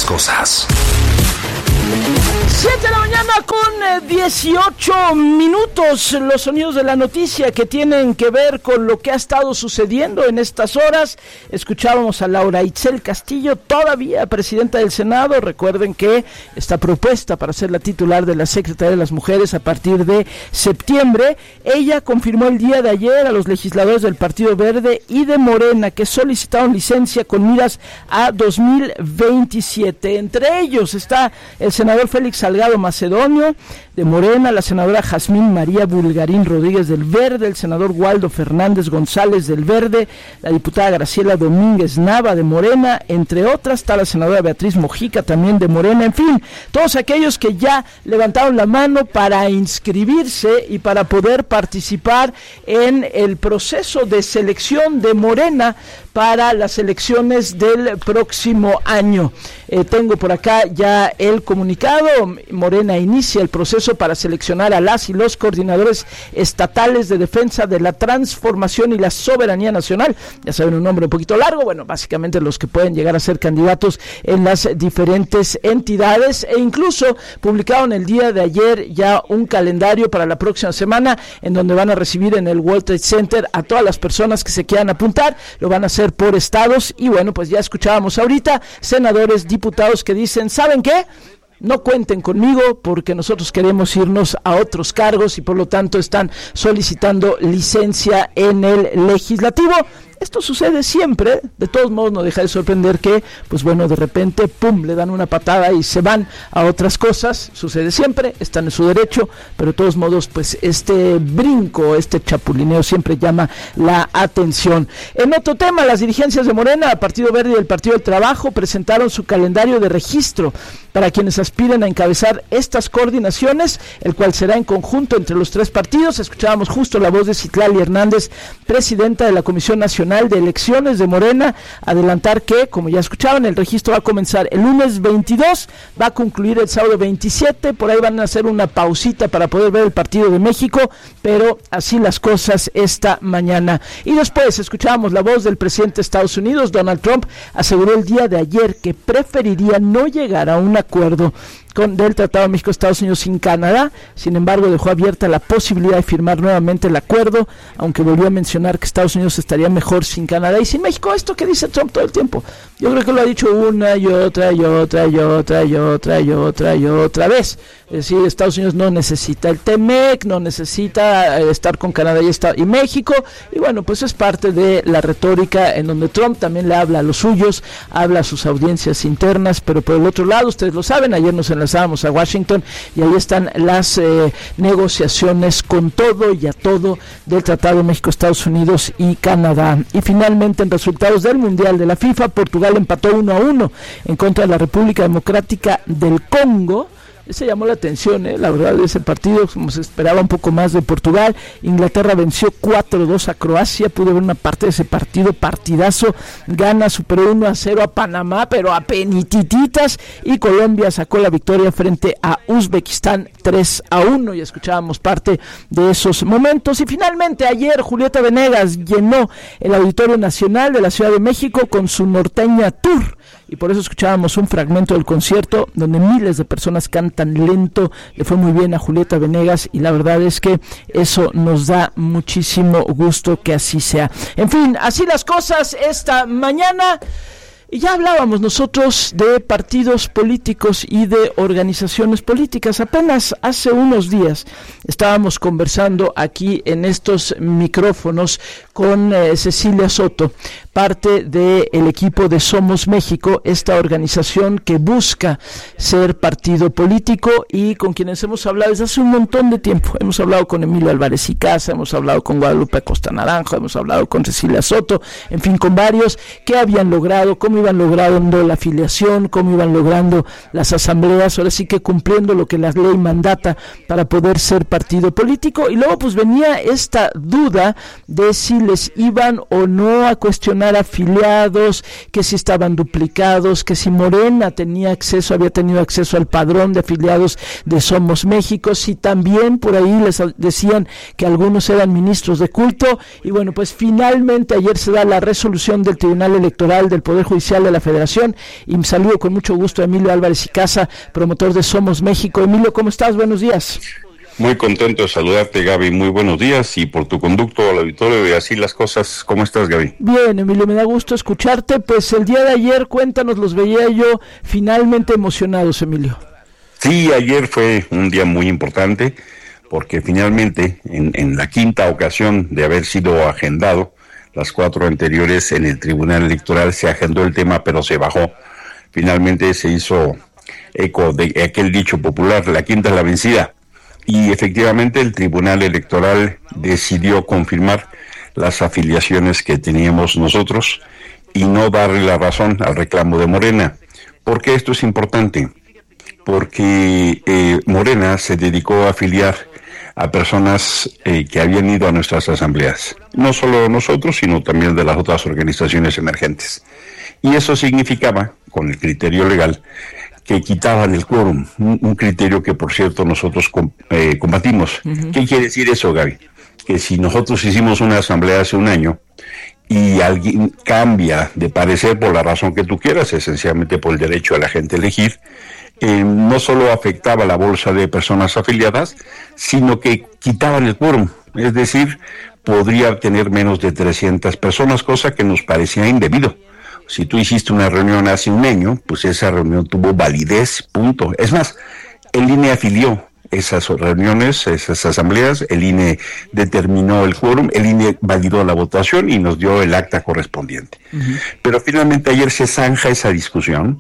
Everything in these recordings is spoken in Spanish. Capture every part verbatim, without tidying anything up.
las cosas. siete de la mañana con dieciocho minutos, los sonidos de la noticia que tienen que ver con lo que ha estado sucediendo en estas horas. Escuchábamos a Laura Itzel Castillo, todavía presidenta del Senado. Recuerden que está propuesta para ser la titular de la Secretaría de las Mujeres a partir de septiembre. Ella confirmó el día de ayer a los legisladores del Partido Verde y de Morena que solicitaron licencia con miras a dos mil veintisiete. Entre ellos está el senador Félix Salgado Macedonio de Morena, la senadora Jazmín María Bulgarín Rodríguez del Verde, el senador Waldo Fernández González del Verde, la diputada Graciela Domínguez Nava de Morena, entre otras. Está la senadora Beatriz Mojica también de Morena. En fin, todos aquellos que ya levantaron la mano para inscribirse y para poder participar en el proceso de selección de Morena para las elecciones del próximo año. Eh, tengo por acá ya el comunicado. Morena inicia el proceso para seleccionar a las y los coordinadores estatales de defensa de la transformación y la soberanía nacional. Ya saben, un nombre un poquito largo. Bueno, básicamente los que pueden llegar a ser candidatos en las diferentes entidades, e incluso publicaron el día de ayer ya un calendario para la próxima semana en donde van a recibir en el World Trade Center a todas las personas que se quieran apuntar. Lo van a hacer por estados y bueno, pues ya escuchábamos ahorita senadores, diputados que dicen, ¿saben qué? No cuenten conmigo porque nosotros queremos irnos a otros cargos y por lo tanto están solicitando licencia en el legislativo. Esto sucede siempre, de todos modos no deja de sorprender que, pues bueno, de repente, pum, le dan una patada y se van a otras cosas. Sucede siempre, están en su derecho, pero de todos modos, pues este brinco, este chapulineo siempre llama la atención. En otro tema, las dirigencias de Morena, el Partido Verde y el Partido del Trabajo presentaron su calendario de registro para quienes aspiren a encabezar estas coordinaciones, el cual será en conjunto entre los tres partidos. Escuchábamos justo la voz de Citlali Hernández, presidenta de la Comisión Nacional de Elecciones de Morena, adelantar que, como ya escuchaban, el registro va a comenzar el lunes veintidós, va a concluir el sábado veintisiete, por ahí van a hacer una pausita para poder ver el partido de México, pero así las cosas esta mañana. Y después escuchábamos la voz del presidente de Estados Unidos, Donald Trump, aseguró el día de ayer que preferiría no llegar a un acuerdo con del Tratado de México-Estados Unidos sin Canadá. Sin embargo, dejó abierta la posibilidad de firmar nuevamente el acuerdo, aunque volvió a mencionar que Estados Unidos estaría mejor sin Canadá y sin México. Esto que dice Trump todo el tiempo, yo creo que lo ha dicho una y otra y otra y otra y otra y otra y otra vez. Es decir, Estados Unidos no necesita el T M E C, no necesita estar con Canadá y, está, y México, y bueno, pues es parte de la retórica en donde Trump también le habla a los suyos, habla a sus audiencias internas, pero por el otro lado, ustedes lo saben, ayer nos enlazábamos a Washington y ahí están las eh, negociaciones con todo y a todo del Tratado de México, Estados Unidos y Canadá. Y finalmente, en resultados del Mundial de la FIFA, Portugal empató uno a uno en contra de la República Democrática del Congo. Ese llamó la atención, ¿eh? La verdad, de ese partido, como se esperaba un poco más de Portugal. Inglaterra venció cuatro a dos a Croacia, pude ver una parte de ese partido, partidazo. Ghana superó uno a cero a Panamá, pero a penitititas, y Colombia sacó la victoria frente a Uzbekistán tres a uno, y escuchábamos parte de esos momentos. Y finalmente ayer Julieta Venegas llenó el Auditorio Nacional de la Ciudad de México con su norteña tour, y por eso escuchábamos un fragmento del concierto donde miles de personas cantan lento. Le fue muy bien a Julieta Venegas y la verdad es que eso nos da muchísimo gusto que así sea. En fin, así las cosas esta mañana. Y ya hablábamos nosotros de partidos políticos y de organizaciones políticas. Apenas hace unos días estábamos conversando aquí en estos micrófonos con eh, Cecilia Soto, parte del equipo de Somos México, esta organización que busca ser partido político y con quienes hemos hablado desde hace un montón de tiempo. Hemos hablado con Emilio Álvarez y Casa, hemos hablado con Guadalupe Acosta Naranjo, hemos hablado con Cecilia Soto, en fin, con varios que habían logrado, cómo iban logrando la afiliación, cómo iban logrando las asambleas, ahora sí que cumpliendo lo que la ley mandata para poder ser partido político. Y luego pues venía esta duda de si les iban o no a cuestionar ganar afiliados, que si estaban duplicados, que si Morena tenía acceso, había tenido acceso al padrón de afiliados de Somos México, si también por ahí les decían que algunos eran ministros de culto. Y bueno, pues finalmente ayer se da la resolución del Tribunal Electoral del Poder Judicial de la Federación, y me saludo con mucho gusto a Emilio Álvarez y Casa, promotor de Somos México. Emilio, ¿cómo estás? Buenos días. Muy contento de saludarte, Gaby, muy buenos días, y por tu conducto al auditorio y así las cosas. ¿Cómo estás, Gaby? Bien, Emilio, me da gusto escucharte. Pues el día de ayer, cuéntanos, los veía yo finalmente emocionados, Emilio. Sí, ayer fue un día muy importante, porque finalmente, en, en la quinta ocasión de haber sido agendado, las cuatro anteriores en el Tribunal Electoral se agendó el tema, pero se bajó. Finalmente se hizo eco de aquel dicho popular, la quinta es la vencida. Y efectivamente el Tribunal Electoral decidió confirmar las afiliaciones que teníamos nosotros y no darle la razón al reclamo de Morena. ¿Por qué esto es importante? Porque eh, Morena se dedicó a afiliar a personas eh, que habían ido a nuestras asambleas. No solo nosotros, sino también de las otras organizaciones emergentes. Y eso significaba, con el criterio legal, que quitaban el quórum, un, un criterio que, por cierto, nosotros com, eh, combatimos. Uh-huh. ¿Qué quiere decir eso, Gaby? Que si nosotros hicimos una asamblea hace un año y alguien cambia de parecer por la razón que tú quieras, esencialmente por el derecho a la gente a elegir, eh, no solo afectaba la bolsa de personas afiliadas, sino que quitaban el quórum. Es decir, podría tener menos de trescientas personas, cosa que nos parecía indebido. Si tú hiciste una reunión hace un año, pues esa reunión tuvo validez, punto. Es más, el I N E afilió esas reuniones, esas asambleas, el I N E determinó el quórum, el I N E validó la votación y nos dio el acta correspondiente. Uh-huh. Pero finalmente ayer se zanja esa discusión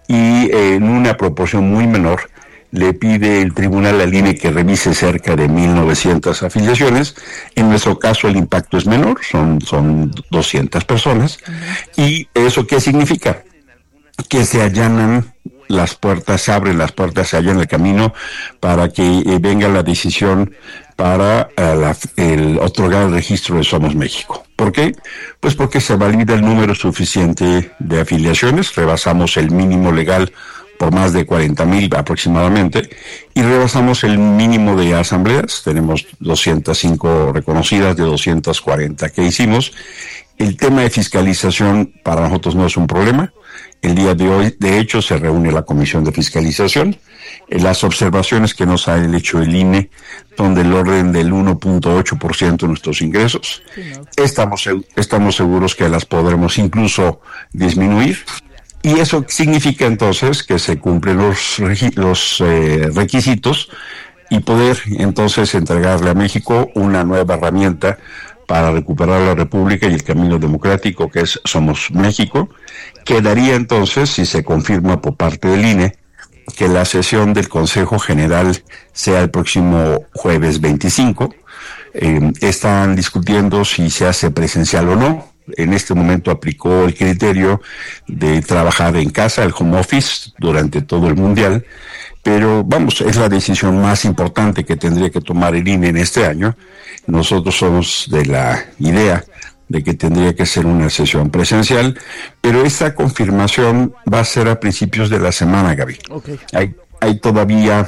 y eh, en una proporción muy menor le pide el tribunal al I N E que revise cerca de mil novecientas afiliaciones. En nuestro caso el impacto es menor, son, son doscientas personas. Uh-huh. ¿Y eso qué significa? Que se allanan las puertas, se abren las puertas, se allana el camino para que eh, venga la decisión para uh, la, el otorgar el registro de Somos México. ¿Por qué? Pues porque se valida el número suficiente de afiliaciones, rebasamos el mínimo legal por más de cuarenta mil aproximadamente, y rebasamos el mínimo de asambleas, tenemos doscientas cinco reconocidas de doscientas cuarenta que hicimos. El tema de fiscalización para nosotros no es un problema. El día de hoy, de hecho, se reúne la Comisión de Fiscalización. Las observaciones que nos ha hecho el I N E son del orden del uno punto ocho por ciento de nuestros ingresos. Sí, no. Estamos, estamos seguros que las podremos incluso disminuir. Y eso significa entonces que se cumplen los, los eh, requisitos y poder entonces entregarle a México una nueva herramienta para recuperar la República y el camino democrático que es Somos México. Quedaría entonces, si se confirma por parte del I N E, que la sesión del Consejo General sea el próximo jueves veinticinco. Eh, están discutiendo si se hace presencial o no. En este momento aplicó el criterio de trabajar en casa, el home office, durante todo el mundial, pero vamos, es la decisión más importante que tendría que tomar el I N E en este año. Nosotros somos de la idea de que tendría que ser una sesión presencial, pero esta confirmación va a ser a principios de la semana, Gaby. Okay. Hay, hay todavía...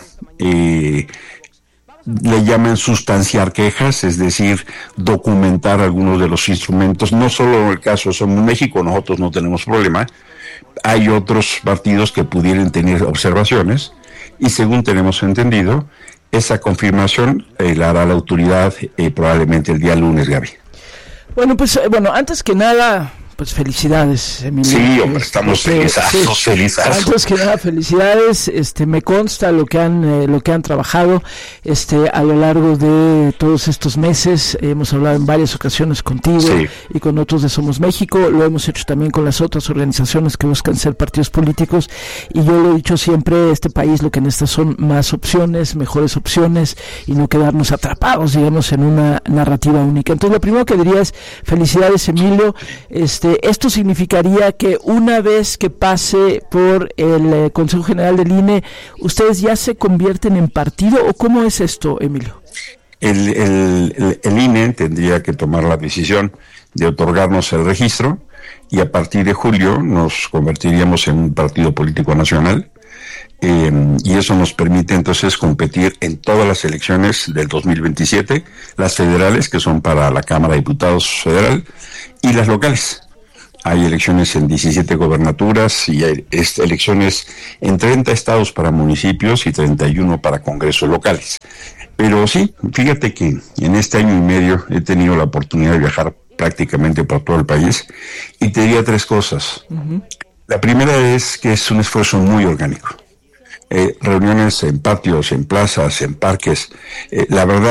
Eh, le llaman sustanciar quejas, es decir, documentar algunos de los instrumentos. No solo en el caso de Somos México, nosotros no tenemos problema. Hay otros partidos que pudieran tener observaciones y, según tenemos entendido, esa confirmación eh, la hará la autoridad eh, probablemente el día lunes, Gaby. Bueno, pues, bueno, antes que nada... Pues felicidades, Emilio. Sí, hombre, estamos felizazos, sí, felizazos. Antes que nada, felicidades. Este, me consta lo que han, eh, lo que han trabajado, este, a lo largo de todos estos meses. Hemos hablado en varias ocasiones contigo sí. y con otros de Somos México. Lo hemos hecho también con las otras organizaciones que buscan ser partidos políticos. Y yo lo he dicho siempre: este país lo que necesita son más opciones, mejores opciones, y no quedarnos atrapados, digamos, en una narrativa única. Entonces, lo primero que diría es felicidades, Emilio. Este, Esto significaría que una vez que pase por el eh, Consejo General del I N E, ¿ustedes ya se convierten en partido o cómo es esto, Emilio? El, el, el, el I N E tendría que tomar la decisión de otorgarnos el registro y a partir de julio nos convertiríamos en un partido político nacional. Eh, y eso nos permite entonces competir en todas las elecciones del dos mil veintisiete, las federales, que son para la Cámara de Diputados Federal, y las locales. Hay elecciones en diecisiete gobernaturas y hay elecciones en treinta estados para municipios y treinta y uno para congresos locales. Pero sí, fíjate que en este año y medio he tenido la oportunidad de viajar prácticamente por todo el país y te diría tres cosas. Uh-huh. La primera es que es un esfuerzo muy orgánico. Eh, reuniones en patios, en plazas, en parques. Eh, la verdad